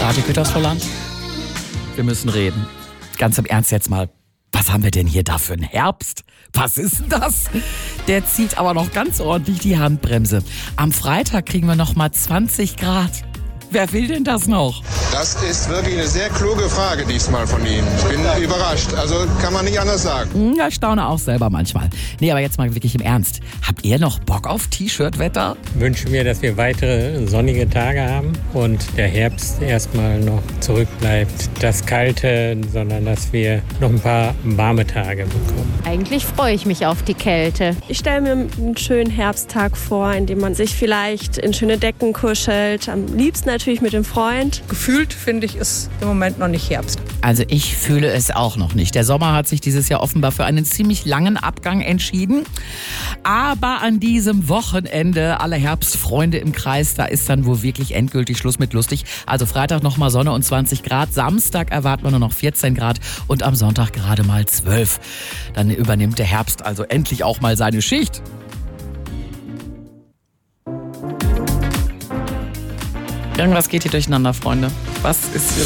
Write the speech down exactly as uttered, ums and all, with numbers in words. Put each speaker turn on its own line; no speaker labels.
Radio Gütersloh-Land. Wir müssen reden. Ganz im Ernst jetzt mal. Was haben wir denn hier da für einen Herbst? Was ist denn das? Der zieht aber noch ganz ordentlich die Handbremse. Am Freitag kriegen wir noch mal zwanzig Grad. Wer will denn das noch?
Das ist wirklich eine sehr kluge Frage diesmal von Ihnen. Ich bin überrascht. Also kann man nicht anders sagen.
Ja, ich staune auch selber manchmal. Nee, aber jetzt mal wirklich im Ernst. Habt ihr noch Bock auf T-Shirt-Wetter?
Ich wünsche mir, dass wir weitere sonnige Tage haben und der Herbst erstmal noch zurückbleibt. Das Kalte, sondern dass wir noch ein paar warme Tage bekommen.
Eigentlich freue ich mich auf die Kälte.
Ich stelle mir einen schönen Herbsttag vor, in dem man sich vielleicht in schöne Decken kuschelt. Am liebsten natürlich mit dem Freund.
Gefühlt finde ich es im Moment noch nicht Herbst.
Also ich fühle es auch noch nicht. Der Sommer hat sich dieses Jahr offenbar für einen ziemlich langen Abgang entschieden. Aber an diesem Wochenende, alle Herbstfreunde im Kreis, da ist dann wohl wirklich endgültig Schluss mit lustig. Also Freitag nochmal Sonne und zwanzig Grad. Samstag erwarten wir nur noch vierzehn Grad und am Sonntag gerade mal zwölf. Dann übernimmt der Herbst also endlich auch mal seine Schicht. Irgendwas geht hier durcheinander, Freunde. Was ist hier